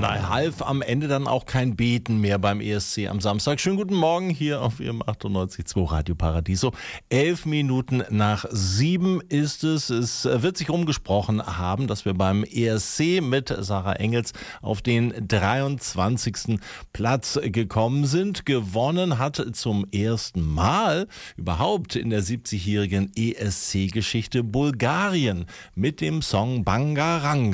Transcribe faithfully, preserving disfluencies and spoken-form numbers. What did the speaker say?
da half am Ende dann auch kein Beten mehr beim E S C am Samstag. Schönen guten Morgen hier auf Ihrem achtundneunzig Komma zwei Radio Paradiso. Elf Minuten nach sieben ist es. Es wird sich rumgesprochen haben, dass wir beim E S C mit Sarah Engels auf den dreiundzwanzigsten Platz gekommen sind. Gewonnen hat zum ersten Mal überhaupt in der siebzigjährigen E S C-Geschichte Bulgarien mit dem Song Bangarang.